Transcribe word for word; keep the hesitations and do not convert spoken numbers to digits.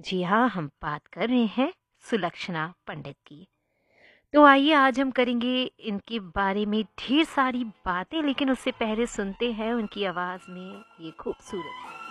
जी हाँ, हम बात कर रहे हैं सुलक्षणा पंडित की। तो आइए आज हम करेंगे इनके बारे में ढेर सारी बातें, लेकिन उससे पहले सुनते हैं उनकी आवाज़ में ये खूबसूरत